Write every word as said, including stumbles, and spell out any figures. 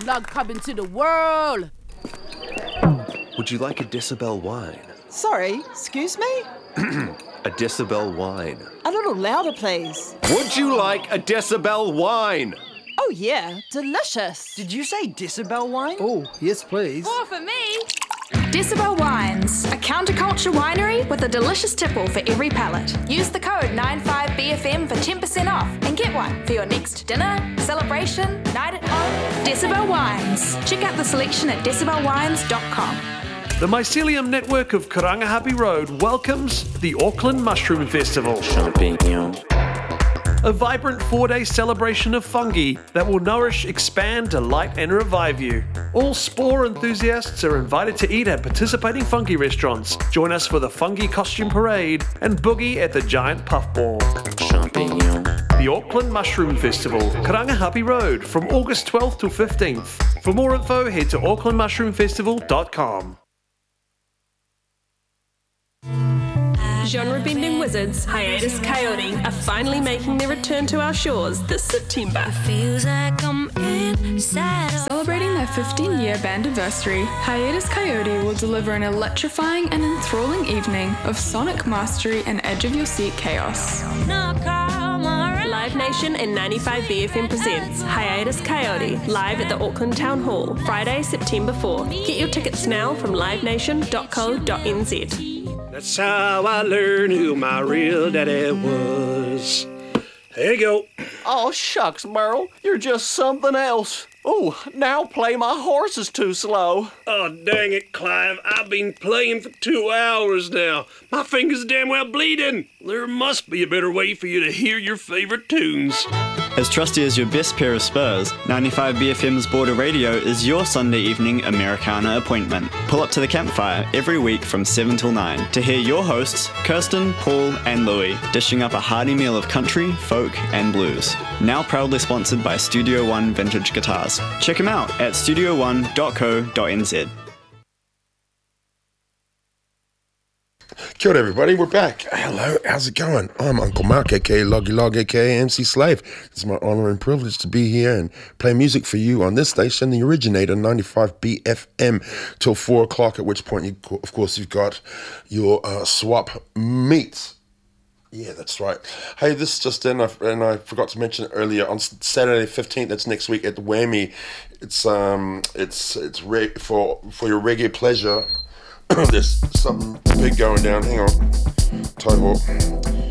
log cabin to the world. Would you like a Decibel wine? Sorry, excuse me? A Decibel wine. A little louder, please. Would you like a Decibel wine? Oh, yeah, delicious. Did you say Decibel wine? Oh, yes, please. More for me. Decibel Wines, a counterculture winery with a delicious tipple for every palate. Use the code nine five B F M for ten percent off and get one for your next dinner, celebration, night at home. Decibel Wines. Check out the selection at decibel wines dot com. The Mycelium network of Karangahape Road welcomes the Auckland Mushroom Festival. Champignon. A vibrant four-day celebration of fungi that will nourish, expand, delight and revive you. All spore enthusiasts are invited to eat at participating fungi restaurants. Join us for the fungi costume parade and boogie at the giant puffball. Champignon. The Auckland Mushroom Festival, Karangahape Road, from August twelfth to fifteenth. For more info, head to auckland mushroom festival dot com. Genre-bending wizards, Hiatus Coyote, are finally making their return to our shores this September. Celebrating their fifteen-year bandiversary, Hiatus Coyote will deliver an electrifying and enthralling evening of sonic mastery and edge-of-your-seat chaos. Live Nation and ninety-five B F M presents Hiatus Coyote, live at the Auckland Town Hall, Friday, September fourth. Get your tickets now from live nation dot co dot n z. That's how I learned who my real daddy was. There you go. Oh, shucks, Merle. You're just something else. Oh, now play My Horse is Too Slow. Oh, dang it, Clive. I've been playing for two hours now. My fingers are damn well bleeding. There must be a better way for you to hear your favorite tunes. As trusty as your best pair of spurs, ninety-five B F M's Border Radio is your Sunday evening Americana appointment. Pull up to the campfire every week from seven till nine to hear your hosts, Kirsten, Paul and Louie, dishing up a hearty meal of country, folk and blues. Now proudly sponsored by Studio One Vintage Guitars. Check them out at studio one dot co dot n z. Kia ora everybody, we're back. Hello, how's it going? I'm Uncle Mark, aka Loggy Log, aka M C Slave. It's my honor and privilege to be here and play music for you on this station, the originator, ninety-five B F M, till four o'clock, at which point, you, of course, you've got your uh, swap meet. Yeah, that's right. Hey, this is just in, and I forgot to mention it earlier, on Saturday fifteenth, that's next week at the Whammy. It's um, it's it's re- for for your reggae pleasure. There's something big going down. Hang on. Tie